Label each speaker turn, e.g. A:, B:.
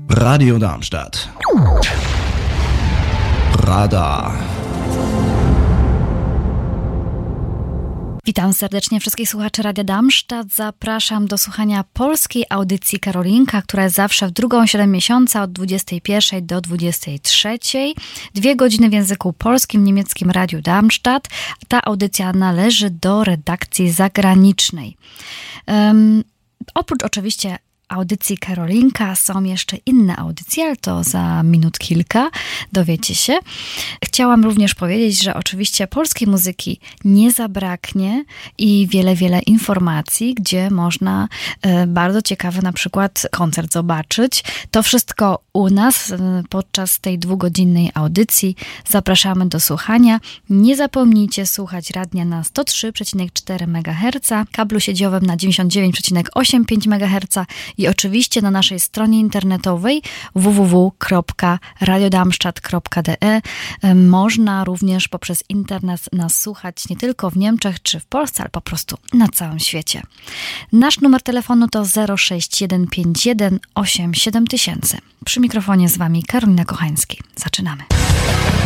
A: Radio Darmstadt. Radar.
B: Witam serdecznie wszystkich słuchaczy Radia Darmstadt. Zapraszam do słuchania polskiej audycji Karolinka, która jest zawsze w drugą środę miesiąca od 21 do 23. 2 godziny w języku polskim, niemieckim Radiu Darmstadt. Ta audycja należy do redakcji zagranicznej. Oprócz oczywiście audycji Karolinka są jeszcze inne audycje, ale to za minut kilka, dowiecie się. Chciałam również powiedzieć, że oczywiście polskiej muzyki nie zabraknie i wiele informacji, gdzie można bardzo ciekawy na przykład koncert zobaczyć. To wszystko u nas podczas tej 2-godzinnej audycji. Zapraszamy do słuchania. Nie zapomnijcie słuchać radia na 103,4 MHz, kablu siedziowym na 99,85 MHz i oczywiście na naszej stronie internetowej www.radiodarmstadt.de można również poprzez internet nas słuchać nie tylko w Niemczech czy w Polsce, ale po prostu na całym świecie. Nasz numer telefonu to 06151 87000. Przy mikrofonie z Wami Karolina Kochański. Zaczynamy.